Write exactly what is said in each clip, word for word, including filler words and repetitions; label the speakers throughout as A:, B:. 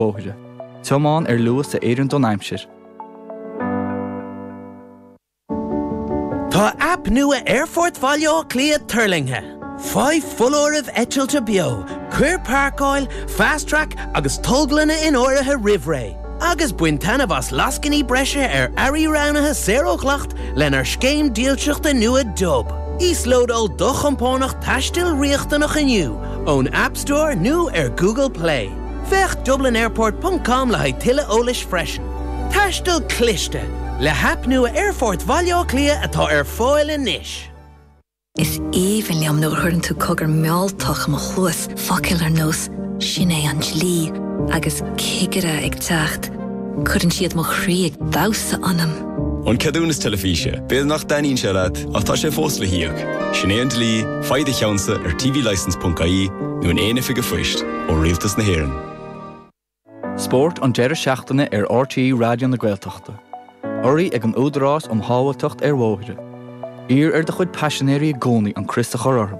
A: bóithre. Tomáin ar luas a éireann don aimsir.
B: Tá app nua Airfort Valio clia Turlinghe. Five full orif etchilta bio, queer park oil, fast track, agus toglana in oraha rivray. Agus buintana vas laskini brescia er ari raunaha zero glacht, len er skeim deelchucht nua dub. Íslód ol dochampónach tastil riachtanach aniu, own App Store nu er Google Play. Vech dublin airport dot com le hai tille olish freshen. Tastil cliste, le hap nua Airfort Valio clia atá er foil in nish.
C: Is even liam no hurn to cogur mealtach ma chluas fakil ar nos sinné an lí agus kigara ag tacht couldn't siad mo chrí ag dausa anam.
D: On cadúnas telefíse, béad nach daín sead ach tá sé fós le hiag. Sinné an lí, faide cheansa ar t v license dot I E nu an éine figa fuist ó rialtas na héireann.
A: Sport an deire seachtaine ar R T E Radio na Gaeltachta. Orí ag an údarás om hábhailteacht ar bmhóithre. Ír ar de chud passionéirí gcónaí an Christa chororb.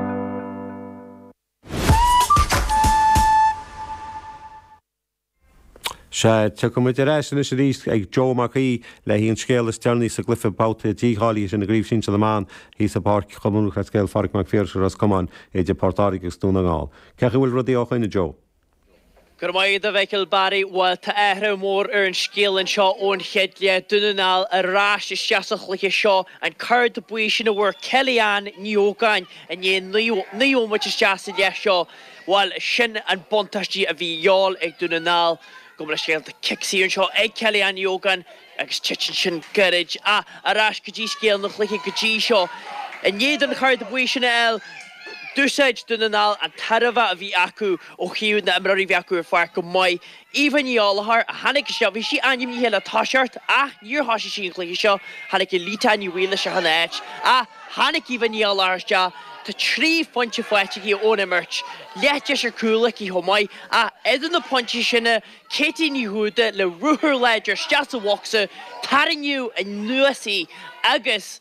E: Se te go muid reis in is ríist ag Joe Mackey le hí an scéal is tearnaí sa glyfa báta díálaí sin na gríomh sin se leán hí sa parc chomúnach a scéal Farc Mac Féirsir as cumán éidir Portárigus dúna gáil. Cecha bhfuil rudí á chuine Joe?
F: Gur mai da Michael Barry wel ta ehre mór ar an scéal an seo ón cheadle dúnaál a rás is seaach le seo an card de buí sin a bhfuir Kellyanne Niogain an é nío muid is seaasa le seo bhil sin an bontáistí a bhí eol ag dúnaál go le scéal de kicksí an seo ag Kellyanne Niogain agus titin sin garid a a rás go dtí scéal nach le go dtí seo an éiad an card de buí sin eil Dúsaid dúnaál an tarfa a bhí acu ó chiú na amraí bhí acu ar fear go mai. Even íolahar a hanig seo bhí si anim ní héile táseart a níor háisi sin clí seo hanig i líta níhuiile se hanna éit a hanig even íolahar seo tá trí fonte foiite í ón imirt leite ar cúla í thomáid a idir na ponte sinna cétí níhuúda le ruthúr leidir steas a bhhacha tariniu a nuasaí agus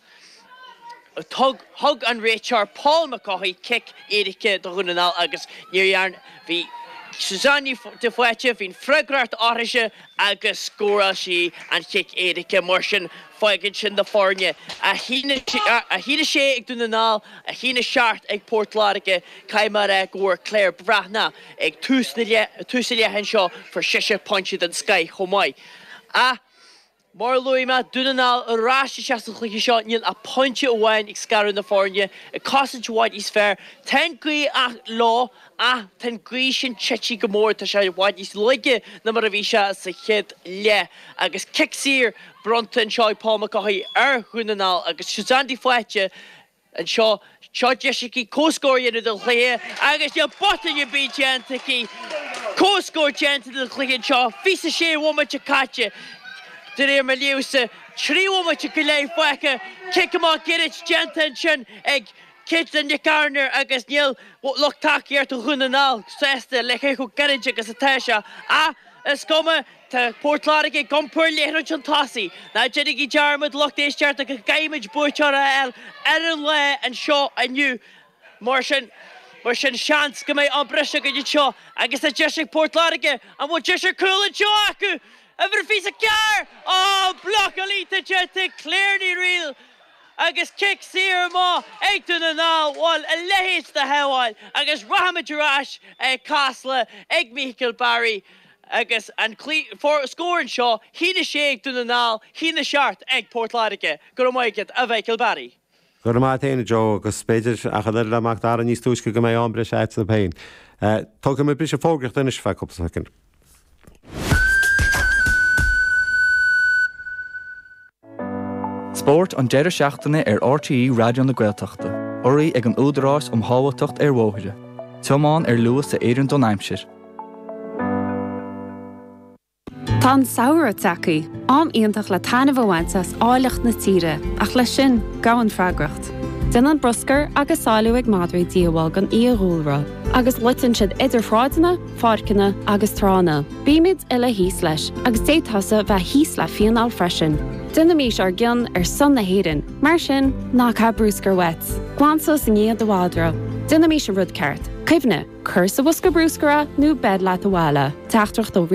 F: Tug hug an Richard Paul McCaughey kick Erika de Runenal agus Nierjarn vi Suzanne de Fuetje vin Fregrart Orische agus scora she and kick Erika Morschen Feugen de Fornia a hine a hine she ag Dunenal a hine shart ag Portlarike Kaimar ag or Claire Brahna ag tusnilje tusnilje hen shaw for shisha punchy than sky homai a Mar Luima, Dunanal, a rash chastically shot in a punch it wine, excar in the fornia, a costage white is fair, ten gui a law, ah, ten Grecian chechi gamor to show what is like it, number of isha, as a hit, le, agus kicksir, Brunton, Choi, Paul McCaughey, er, Hunanal, agus Shazandi Fletcher, and Shaw, Shaw Jeshiki, co score you to the clear, agus your button you beat Jantiki, co score Jant to the clear, Shaw, Fisa Shea woman to catch you. Dyr mae liwsa, tri o mae ti gylai fweca, cic yma gyrich gentension ag kid yn y garner agos nil loch taki ar to hwnanal, sesta lech eich o gyrich agos y tesha. A, ysgoma, ta Portlarige gompur lehro chan tasi. Na jedig I jarmad loch deis jart ag gaimage bwchara el, erin le and shaw and you. Martian, Martian chance gymai ambrisha gyd sio, agos y jesig Portlarige, and what jesig cool and sio acu. Ever fís a car! Oh, block a lita jete clearly real. Agus kick sear ma, eight to the now, wall a lehis the hewal. Agus Rahama Jarash, a Castle, egg Michael Barry. Agus and cle for scoring shaw, he the shake to the now, he the shart, egg Portlarike. Go make it a Michael Barry.
E: Go má téine Jo agus spéidir a chadar le amach dar níos túisce go mé ambris éit sa pein. Tá go mé bris a fógracht inis fe cop second.
A: Sport an deire seachtaine ar R T E Radio na Gaeltachta. Orí ag an údarás om hábhailteacht ar bmhóithre. Tomáin ar luas a éireann don aimsir.
G: Tá saoire acu, am iontach le tainmh bhaintas áileacht na tíre, ach le sin gahan freagracht. Den an broscar agus sáú ag madraí díomháil gan íoghúlra, agus litan siad idir fráideanna, fáirceanna agus trána. Bíimiid ile híos leis, agus détasa bheith híos le fianál freisin. Duna mís ar gcionn ar son na héireann, mar sin ná cha brúscar wet. Glansos in iad do bhádra. Duna mís an rud ceart, Cuimhne, cur sa bhosca brúscara nó bed leat a bhile, teachtracht ó